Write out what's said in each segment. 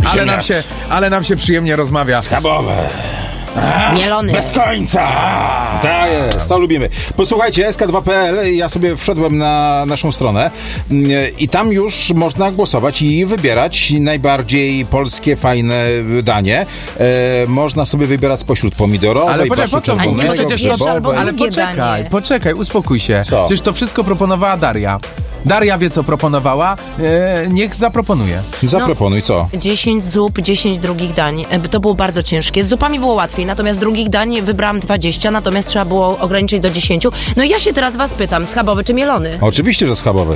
Ale nam się przyjemnie rozmawia. Schabowe. Mielony. Bez końca! Tak jest, to lubimy. Posłuchajcie, sk2.pl, ja sobie wszedłem na naszą stronę i tam już można głosować i wybierać najbardziej polskie, fajne danie. Można sobie wybierać spośród pomidorowej, Ale poczekaj, po co? Ale Poczekaj, poczekaj, uspokój się. Co? Przecież to wszystko proponowała Daria. Daria wie, co proponowała. Niech zaproponuje. Zaproponuj, co? 10 zup, 10 drugich dań. To było bardzo ciężkie. Z zupami było łatwiej, natomiast drugich dań wybrałam 20, natomiast trzeba było ograniczyć do 10. No i ja się teraz was pytam, schabowy czy mielony? Oczywiście, że schabowy.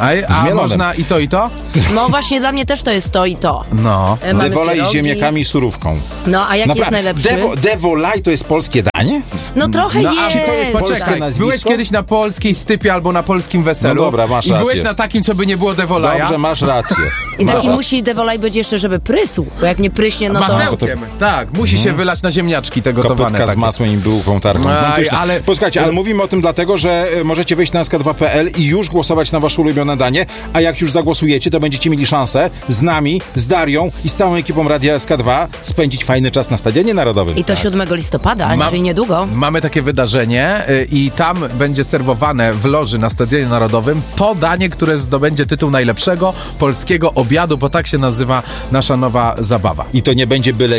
A można i to, i to? No właśnie dla mnie też to jest to i to. No. Mamy Devolaj z pierogi. ziemniakami i surówką. No a jaki jest najlepszy? Devolaj to jest polskie danie? No trochę No, a jest. czy to jest polskie poczekaj, nazwisko? byłeś kiedyś na polskiej stypie albo na polskim weselu. No dobra, masz i byłeś rację. na takim, co by nie było Devolaja. Dobrze, masz rację. I taki musi devolaj być jeszcze, żeby prysł, bo jak nie pryśnie, no to... Masełkiem. Tak, musi się wylać na ziemniaczki te gotowane. Kopytka z takie. masłem i bułką tartą. Aj, ale- Posłuchajcie, ale mówimy o tym dlatego, że możecie wejść na sk2.pl i już głosować na wasze ulubione danie, a jak już zagłosujecie, to będziecie mieli szansę z nami, z Darią i z całą ekipą Radia SK2 spędzić fajny czas na Stadionie Narodowym. I to 7 listopada, czyli niedługo. Mamy takie wydarzenie i tam będzie serwowane w loży na Stadionie Narodowym to danie, które zdobędzie tytuł najlepszego polskiego obiadu, bo tak się nazywa nasza nowa zabawa. I to nie będzie byle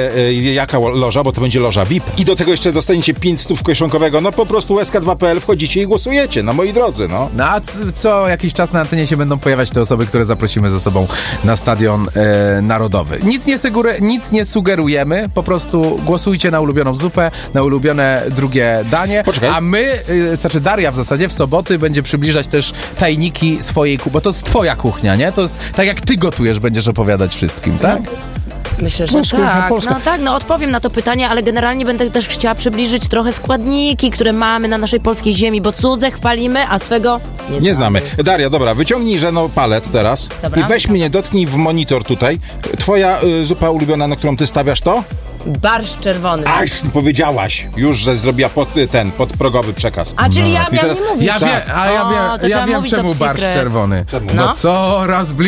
jaka loża, bo to będzie loża VIP. I do tego jeszcze dostaniecie 500 kieszonkowego. No po prostu sk2.pl wchodzicie i głosujecie, no moi drodzy, no. No a co jakiś czas na antenie się będą pojawiać te osoby, które zaprosimy ze sobą na Stadion Narodowy. Nic nie sugerujemy, po prostu głosujcie na ulubioną zupę, na ulubione drugie danie. Poczekaj. A my, znaczy Daria w zasadzie w soboty będzie przybliżać też tajniki swojej kuchni, bo to jest twoja kuchnia, nie? To jest tak jak ty gotujesz, będziesz opowiadać wszystkim, tak? Myślę, że Polska. tak. No odpowiem na to pytanie, ale generalnie będę też chciała przybliżyć trochę składniki, które mamy na naszej polskiej ziemi, bo cudze chwalimy, a swego Nie znamy. Daria, dobra, wyciągnij palec teraz Dobra. i weź mnie, dotknij w monitor tutaj. Twoja zupa ulubiona, na którą ty stawiasz to? Barszcz czerwony. Ach, powiedziałaś już, że zrobiła podprogowy przekaz. A czyli ja I miałam teraz- nie mówić. Ja wiem, to trzeba czemu mówić top barszcz secret. czerwony. Czemu? No No. coraz bliżej